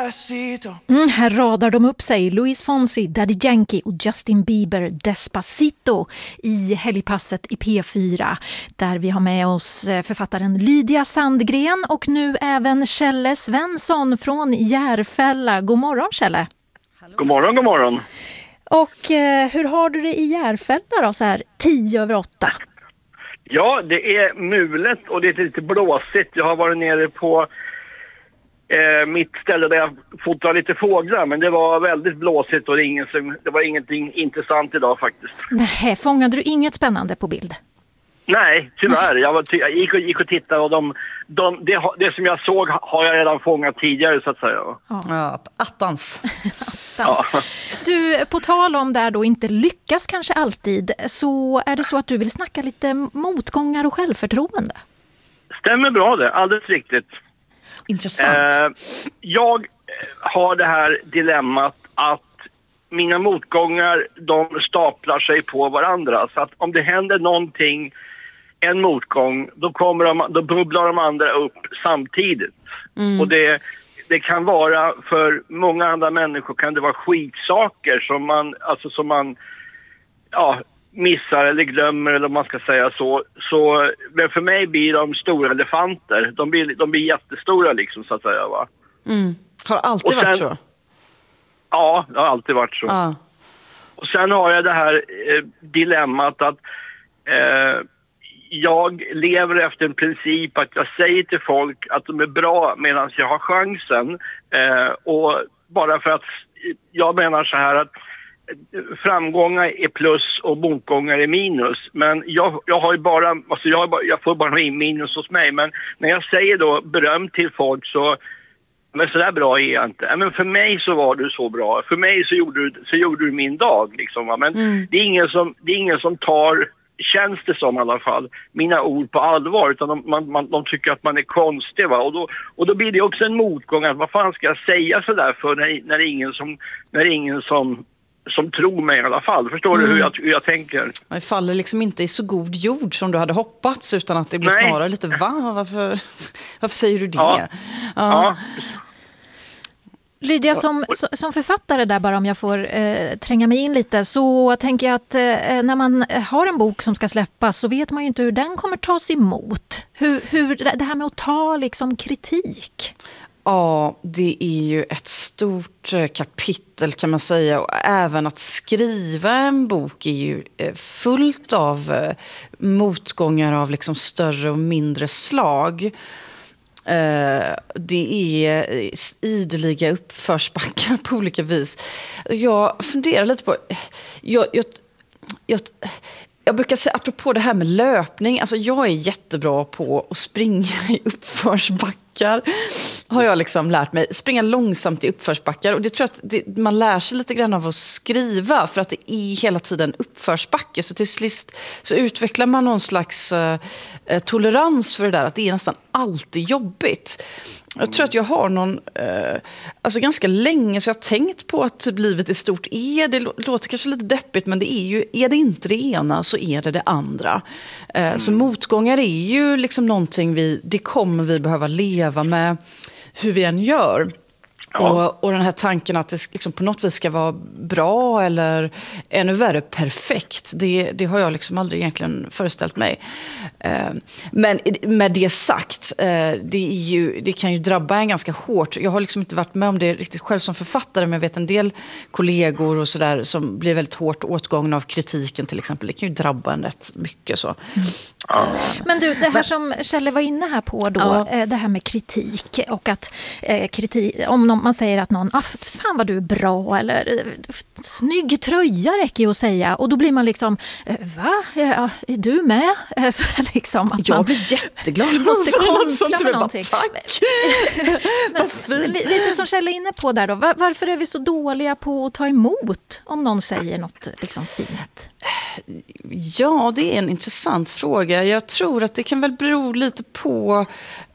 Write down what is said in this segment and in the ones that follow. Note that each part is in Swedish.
Här radar de upp sig. Luis Fonsi, Daddy Yankee och Justin Bieber, Despacito i helgpasset i P4. Där vi har med oss författaren Lydia Sandgren och nu även Kjelle Svensson från Järfälla. God morgon, Kjelle. God morgon, god morgon. Och hur har du det i Järfälla då, så här 10:08? Ja, det är mulet och det är lite blåsigt. Jag har varit nere på mitt ställe där jag fotar lite fåglar, men det var väldigt blåsigt och det var ingenting intressant idag faktiskt. Nej, fångade du inget spännande på bild? Nej, tyvärr. Jag gick och tittade och det som jag såg har jag redan fångat tidigare så att säga. Ja, attans. Ja. Du, på tal om där då inte lyckas kanske alltid, så är det så att du vill snacka lite motgångar och självförtroende? Stämmer bra det, alldeles riktigt. Intressant. Jag har det här dilemmat att mina motgångar, de staplar sig på varandra. Så att om det händer någonting, en motgång, då bubblar de andra upp samtidigt. Och det kan vara, för många andra människor kan det vara skitsaker som man missar eller glömmer, eller om man ska säga så. Men för mig blir de stora elefanter. De blir jättestora liksom, så att säga, va? Har alltid varit så? Ja, det har alltid varit så. Ah. Och sen har jag det här dilemmat att jag lever efter en princip att jag säger till folk att de är bra medan jag har chansen. Och bara för att jag menar så här att framgångar är plus och motgångar är minus. Men jag har ju bara, jag får bara in minus hos mig. Men när jag säger då beröm till folk men så där bra är jag inte. Men för mig så var du så bra. För mig så gjorde du min dag liksom, va? Men det är ingen som tar, känns det som i alla fall, mina ord på allvar, utan de tycker att man är konstig, va? Och då blir det också en motgång att vad fan ska jag säga så där för när det är ingen som tror mig i alla fall. Förstår du hur jag tänker? Det faller liksom inte i så god jord som du hade hoppats, utan att det blir snarare lite varför säger du det? Ja. Lydia, som författare där, bara om jag får tränga mig in lite, så tänker jag att när man har en bok som ska släppas så vet man ju inte hur den kommer tas emot. Hur det här med att ta liksom kritik. Ja, det är ju ett stort kapitel kan man säga, och även att skriva en bok är ju fullt av motgångar av liksom större och mindre slag. Det är ideliga uppförsbackar på olika vis. Jag funderar lite på jag brukar säga, apropå det här med löpning, alltså jag är jättebra på att springa i uppförsbackar, har jag liksom lärt mig. Springa långsamt i uppförsbackar, och det tror jag att man lär sig lite grann av att skriva, för att det är hela tiden uppförsbacke. Så till sist så utvecklar man någon slags tolerans för det där, att det är nästan alltid jobbigt. Jag tror att jag har ganska länge så jag har tänkt på att livet är stort. Det låter kanske lite deppigt, men är det inte det ena så är det andra. Så motgångar är ju liksom någonting det kommer vi behöva leva med hur vi än gör. Ja. Och den här tanken att det liksom på något vis ska vara bra eller ännu värre perfekt, det har jag liksom aldrig egentligen föreställt mig. Men med det sagt, det kan ju drabba en ganska hårt. Jag har liksom inte varit med om det riktigt själv som författare, men jag vet en del kollegor och sådär som blir väldigt hårt åtgångna av kritiken till exempel. Det kan ju drabba en rätt mycket så. Men du, det här som Kjelle var inne här på då, det här med kritik, och att om man säger att någon, fan vad du är bra, eller snygg tröja räcker ju att säga, och då blir man liksom, va? Ja, är du med? Så liksom att jag blir jätteglad. Måste kontra med någonting. Tack! Lite som Kjell är inne på där då, varför är vi så dåliga på att ta emot om någon säger något liksom fint? Ja, det är en intressant fråga. Jag tror att det kan väl bero lite på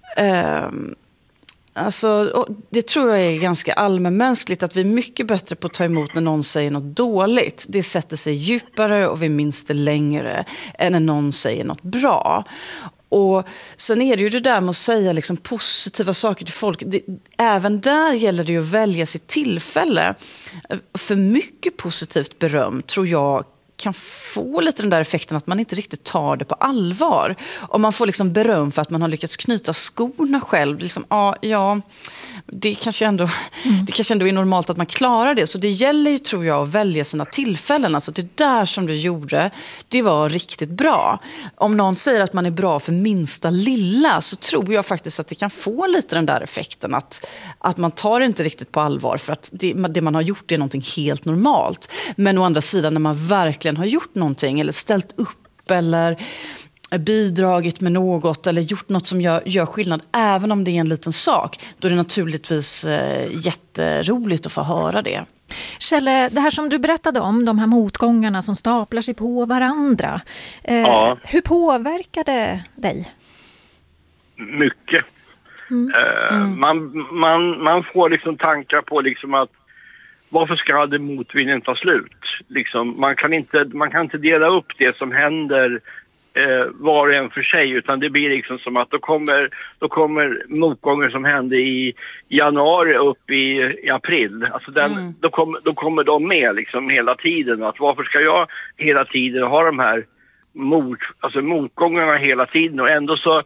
det tror jag är ganska allmänmänskligt, att vi är mycket bättre på att ta emot när någon säger något dåligt. Det sätter sig djupare och vi minns det längre än när någon säger något bra. Och sen är det ju det där med att säga liksom positiva saker till folk. Även där gäller det ju att välja sitt tillfälle. För mycket positivt beröm tror jag kan få lite den där effekten att man inte riktigt tar det på allvar. Om man får liksom beröm för att man har lyckats knyta skorna själv. Liksom, det kanske ändå är normalt att man klarar det. Så det gäller ju, tror jag, att välja sina tillfällen. Alltså det där som du gjorde, det var riktigt bra. Om någon säger att man är bra för minsta lilla, så tror jag faktiskt att det kan få lite den där effekten. Att man tar det inte riktigt på allvar för att det man har gjort är någonting helt normalt. Men å andra sidan, när man verkligen har gjort någonting eller ställt upp eller bidragit med något eller gjort något som gör skillnad, även om det är en liten sak, då är det naturligtvis jätteroligt att få höra det. Kjelle, det här som du berättade om, de här motgångarna som staplar sig på varandra, hur påverkar det dig? Mycket. Man får liksom tankar på liksom att varför ska det motvinden ta slut? Liksom, man kan inte dela upp det som händer var och en för sig, utan det blir liksom som att då kommer motgången som hände i januari upp i april. Alltså då kommer de med liksom hela tiden. Att varför ska jag hela tiden ha de här motgångarna hela tiden? Och ändå så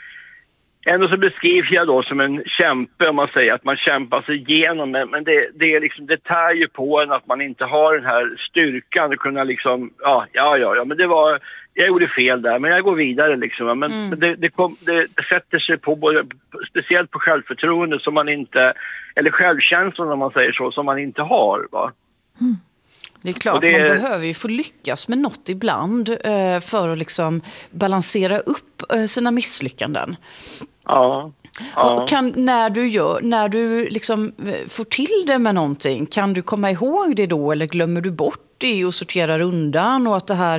beskrivs jag då som en kämpe, om man säger att man kämpar sig igenom, men det är liksom, det tär ju på en att man inte har den här styrkan att kunna liksom, men jag gjorde fel där, men jag går vidare liksom. Men det sätter sig på speciellt på självförtroende som man inte, eller självkänslan om man säger så, som man inte har, va? Det är klart, man behöver ju få lyckas med något ibland för att liksom balansera upp sina misslyckanden. Ja. Och när du liksom får till det med någonting, kan du komma ihåg det då, eller glömmer du bort det och sorterar undan, och att det här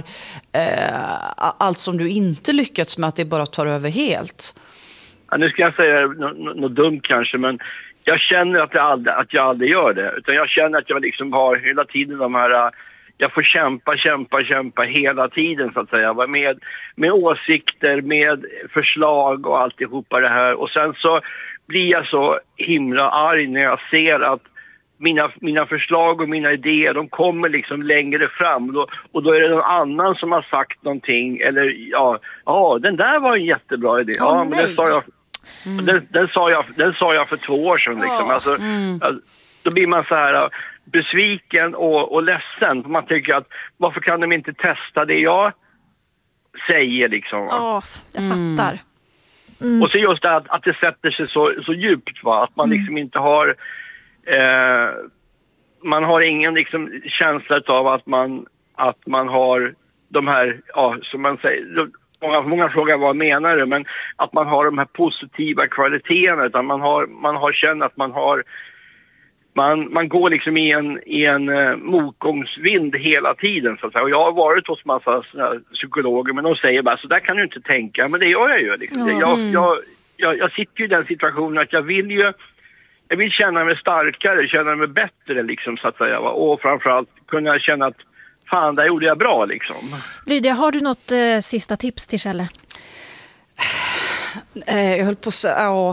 allt som du inte lyckats med, att det bara tar över helt? Ja, nu ska jag säga något dumt kanske, men jag känner att jag aldrig gör det, utan jag känner att jag liksom har hela tiden de här, jag får kämpa hela tiden så att säga, med åsikter, med förslag och alltihopa det här. Och sen så blir jag så himla arg när jag ser att mina förslag och mina idéer, de kommer liksom längre fram, och då är det någon annan som har sagt någonting, eller den där var en jättebra idé. Men det sa jag. Den sa jag för 2 år sedan liksom. Då blir man så här besviken och ledsen. Man tycker att varför kan de inte testa det jag säger liksom. Jag fattar. Och så just det att det sätter sig så djupt, va? Att man liksom inte har man har ingen liksom känsla av att man har de här, som man säger, många frågar vad menar du, men att man har de här positiva kvaliteterna, utan man har känt att man går liksom i en motgångsvind hela tiden så att säga. Och jag har varit hos massa psykologer, men de säger bara så där kan du inte tänka, men det gör jag ju liksom. Jag sitter ju i den situationen att jag vill känna mig starkare, känna mig bättre liksom så att säga, och framförallt kunna känna att fan, där gjorde jag bra liksom. Lydia, har du något sista tips till Kjelle? Jag höll på att säga,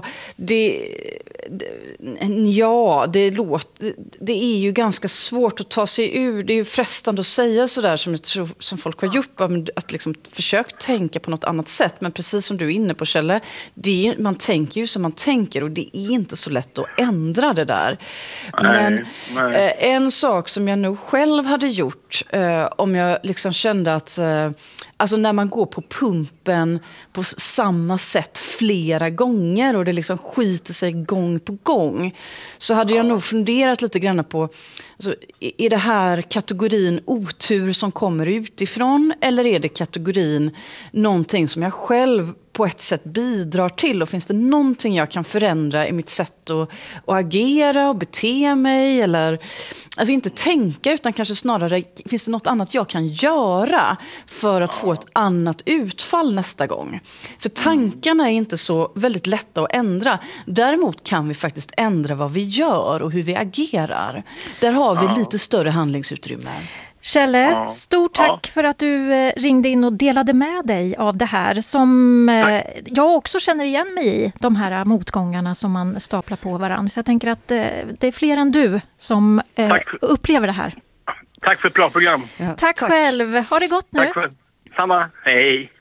det är ju ganska svårt att ta sig ur. Det är ju frestande att säga sådär som folk har gjort, att liksom försöka tänka på något annat sätt. Men precis som du är inne på, Kjelle, man tänker ju som man tänker, och det är inte så lätt att ändra det där. Men en sak som jag nog själv hade gjort, om jag liksom kände att alltså när man går på pumpen på samma sätt flera gånger och det liksom skiter sig gång på gång, så hade jag nog funderat lite grann på, alltså, är det här kategorin otur som kommer utifrån, eller är det kategorin någonting som jag själv på ett sätt bidrar till, och finns det någonting jag kan förändra i mitt sätt att agera och bete mig, eller alltså inte tänka, utan kanske snarare finns det något annat jag kan göra för att få ett annat utfall nästa gång. För tankarna är inte så väldigt lätta att ändra. Däremot kan vi faktiskt ändra vad vi gör och hur vi agerar. Där har vi lite större handlingsutrymme. Kjelle, stort tack för att du ringde in och delade med dig av det här som jag också känner igen mig i, de här motgångarna som man staplar på varandra. Så jag tänker att det är fler än du som upplever det här. Tack för ett bra program. Tack själv. Ha det gott nu. Tack för samma. Hej.